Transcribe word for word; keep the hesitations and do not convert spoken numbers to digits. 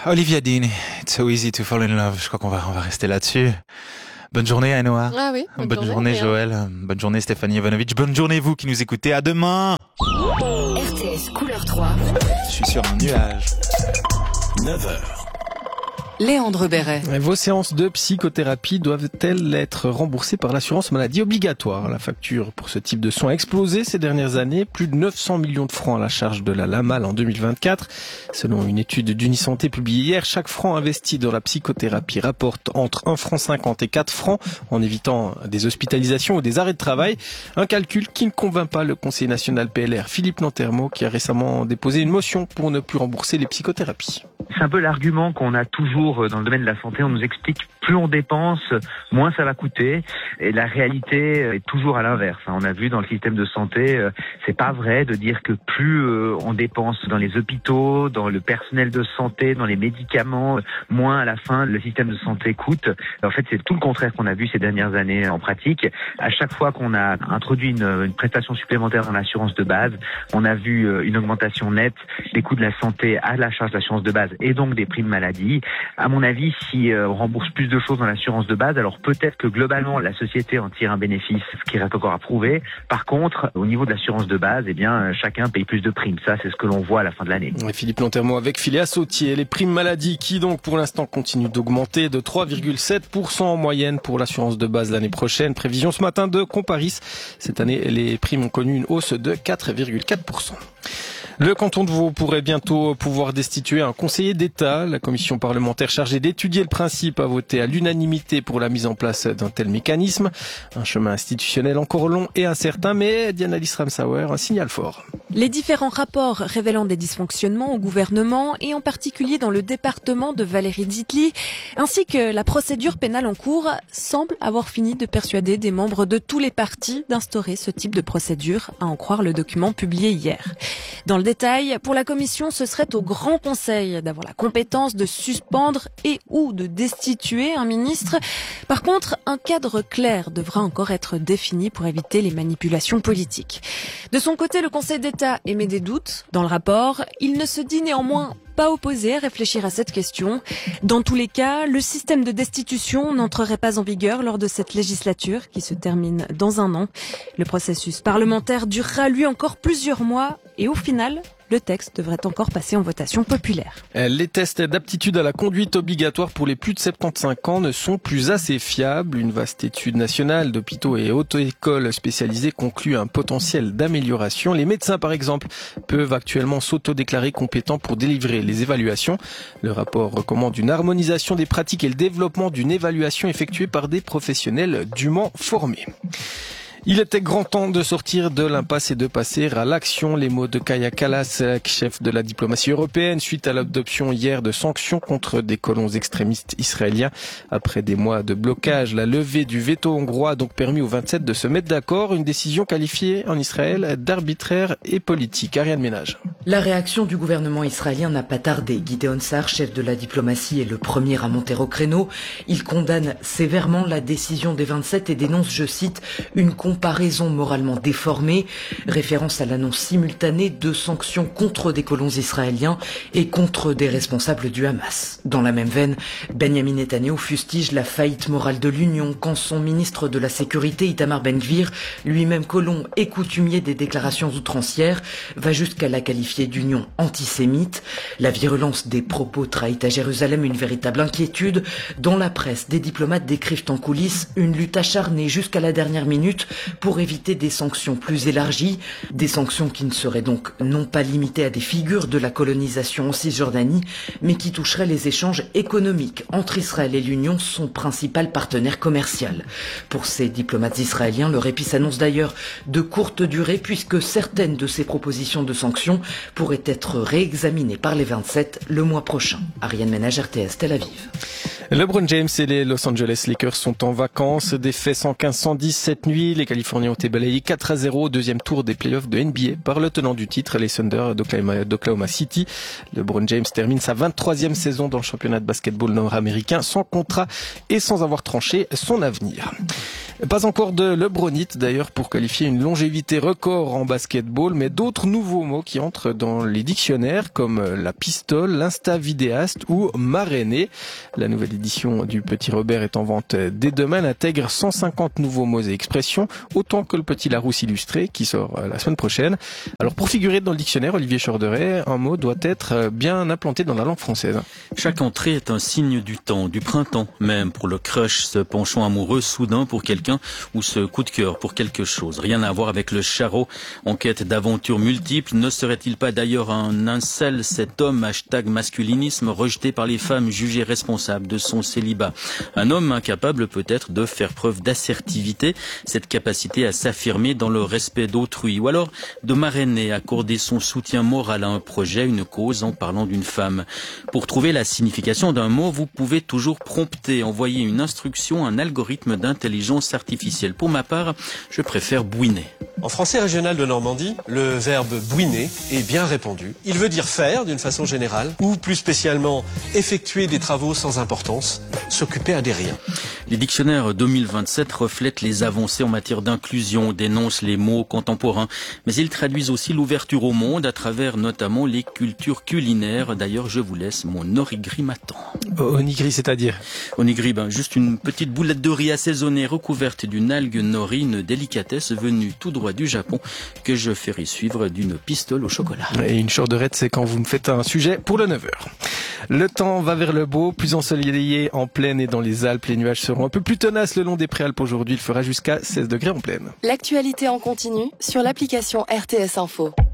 Olivia Dean, It's So Easy to Fall in Love. Je crois qu'on va, on va rester là-dessus. Bonne journée, Ainoa. Ah oui. Bonne, bonne journée, journée Joël. Bonne journée, Stéphanie Ivanovic. Bonne journée, vous qui nous écoutez. À demain. R T S Couleur trois. Je suis sur un nuage. neuf heures. Léandre Béret. Vos séances de psychothérapie doivent-elles être remboursées par l'assurance maladie obligatoire? La facture pour ce type de soins a explosé ces dernières années. Plus de neuf cents millions de francs à la charge de la LAMAL en deux mille vingt-quatre. Selon une étude d'Unisanté publiée hier, chaque franc investi dans la psychothérapie rapporte entre un franc cinquante et quatre francs en évitant des hospitalisations ou des arrêts de travail. Un calcul qui ne convainc pas le conseiller national P L R Philippe Lantermo qui a récemment déposé une motion pour ne plus rembourser les psychothérapies. C'est un peu l'argument qu'on a toujours dans le domaine de la santé. On nous explique plus on dépense, moins ça va coûter. Et la réalité est toujours à l'inverse. On a vu dans le système de santé, c'est pas vrai de dire que plus on dépense dans les hôpitaux, dans le personnel de santé, dans les médicaments, moins à la fin le système de santé coûte. En fait, c'est tout le contraire qu'on a vu ces dernières années en pratique. À chaque fois qu'on a introduit une, une prestation supplémentaire dans l'assurance de base, on a vu une augmentation nette des coûts de la santé à la charge de l'assurance de base et donc des primes maladie. À mon avis, si on rembourse plus de choses dans l'assurance de base, alors peut-être que globalement la société en tire un bénéfice, ce qui reste encore à prouver. Par contre, au niveau de l'assurance de base, eh bien chacun paye plus de primes. Ça, c'est ce que l'on voit à la fin de l'année. Et Philippe Lantermo avec Philéa Sautier. Les primes maladie qui donc pour l'instant continuent d'augmenter de trois virgule sept pour cent en moyenne pour l'assurance de base l'année prochaine. Prévision ce matin de Comparis. Cette année, les primes ont connu une hausse de quatre virgule quatre pour cent. Le canton de Vaud pourrait bientôt pouvoir destituer un conseiller d'État. La commission parlementaire chargée d'étudier le principe a voté à l'unanimité pour la mise en place d'un tel mécanisme. Un chemin institutionnel encore long et incertain, mais Diana Liss-Ramsauer, un signal fort. Les différents rapports révélant des dysfonctionnements au gouvernement et en particulier dans le département de Valérie Zitli, ainsi que la procédure pénale en cours, semblent avoir fini de persuader des membres de tous les partis d'instaurer ce type de procédure, à en croire le document publié hier. Dans le détail, pour la commission, ce serait au Grand Conseil d'avoir la compétence de suspendre et ou de destituer un ministre. Par contre, un cadre clair devra encore être défini pour éviter les manipulations politiques. De son côté, le Conseil d'État émet des doutes. Dans le rapport, il ne se dit néanmoins pas opposé à réfléchir à cette question. Dans tous les cas, le système de destitution n'entrerait pas en vigueur lors de cette législature qui se termine dans un an. Le processus parlementaire durera lui encore plusieurs mois et au final, le texte devrait encore passer en votation populaire. Les tests d'aptitude à la conduite obligatoire pour les plus de soixante-quinze ans ne sont plus assez fiables. Une vaste étude nationale d'hôpitaux et auto-écoles spécialisées conclut un potentiel d'amélioration. Les médecins, par exemple, peuvent actuellement s'auto-déclarer compétents pour délivrer les évaluations. Le rapport recommande une harmonisation des pratiques et le développement d'une évaluation effectuée par des professionnels dûment formés. Il était grand temps de sortir de l'impasse et de passer à l'action. Les mots de Kaja Kallas, chef de la diplomatie européenne, suite à l'adoption hier de sanctions contre des colons extrémistes israéliens. Après des mois de blocage, la levée du veto hongrois a donc permis aux vingt-sept de se mettre d'accord. Une décision qualifiée en Israël d'arbitraire et politique. Ariane Ménage. La réaction du gouvernement israélien n'a pas tardé. Gideon Sa'ar, chef de la diplomatie, est le premier à monter au créneau. Il condamne sévèrement la décision des vingt-sept et dénonce, je cite, une comparaison moralement déformée, référence à l'annonce simultanée de sanctions contre des colons israéliens et contre des responsables du Hamas. Dans la même veine, Benjamin Netanyahou fustige la faillite morale de l'Union quand son ministre de la Sécurité, Itamar Ben-Gvir, lui-même colon et coutumier des déclarations outrancières, va jusqu'à la qualifier d'union antisémite. La virulence des propos trahit à Jérusalem une véritable inquiétude. Dans la presse, des diplomates décrivent en coulisses une lutte acharnée jusqu'à la dernière minute pour éviter des sanctions plus élargies, des sanctions qui ne seraient donc non pas limitées à des figures de la colonisation en Cisjordanie, mais qui toucheraient les échanges économiques entre Israël et l'Union, son principal partenaire commercial. Pour ces diplomates israéliens, le répit s'annonce d'ailleurs de courte durée puisque certaines de ces propositions de sanctions pourraient être réexaminées par les vingt-sept le mois prochain. Ariane Ménage, R T S, Tel Aviv. LeBron James et les Los Angeles Lakers sont en vacances. Défaite cent quinze à cent dix cette nuit. Les Californiens ont été balayés quatre à zéro au deuxième tour des playoffs de N B A par le tenant du titre, les Thunder d'Oklahoma, d'Oklahoma City. LeBron James termine sa vingt-troisième saison dans le championnat de basketball nord-américain sans contrat et sans avoir tranché son avenir. Pas encore de LeBronite d'ailleurs pour qualifier une longévité record en basketball, mais d'autres nouveaux mots qui entrent dans les dictionnaires comme la pistole, l'insta-vidéaste ou marrainer. La nouvelle édition du Petit Robert est en vente dès demain. Elle intègre cent cinquante nouveaux mots et expressions, autant que le Petit Larousse illustré qui sort la semaine prochaine. Alors pour figurer dans le dictionnaire, Olivier Chorderet, un mot doit être bien implanté dans la langue française. Chaque entrée est un signe du temps, du printemps même, pour le crush, ce penchant amoureux soudain pour quelqu'un ou ce coup de cœur pour quelque chose. Rien à voir avec le charreau en quête d'aventures multiples. Ne serait-il pas d'ailleurs un incel, cet homme hashtag masculinisme rejeté par les femmes jugées responsables de son célibat? Un homme incapable peut-être de faire preuve d'assertivité, cette capacité à s'affirmer dans le respect d'autrui, ou alors de marrainer, accorder son soutien moral à un projet, une cause en parlant d'une femme. Pour trouver la signification d'un mot, vous pouvez toujours prompter, envoyer une instruction, un algorithme d'intelligence artificielle. Pour ma part, je préfère bouiner. En français régional de Normandie, le verbe bouiner est bien répandu. Il veut dire faire d'une façon générale, ou plus spécialement effectuer des travaux sans importance, s'occuper à des riens. Les dictionnaires deux mille vingt-sept reflètent les avancées en matière d'inclusion, dénoncent les mots contemporains, mais ils traduisent aussi l'ouverture au monde à travers notamment les cultures culinaires. D'ailleurs, je vous laisse mon origrimatant. Onigiri, c'est-à-dire? Onigiri, ben, juste une petite boulette de riz assaisonnée recouverte d'une algue nori, une délicatesse venue tout droit du Japon que je ferai suivre d'une pistole au chocolat. Et une Chorderet, c'est quand vous me faites un sujet pour le neuf heures. Le temps va vers le beau, plus ensoleillé en plaine et dans les Alpes. Les nuages seront un peu plus tenaces le long des préalpes aujourd'hui. Il fera jusqu'à seize degrés en plaine. L'actualité en continu sur l'application R T S Info.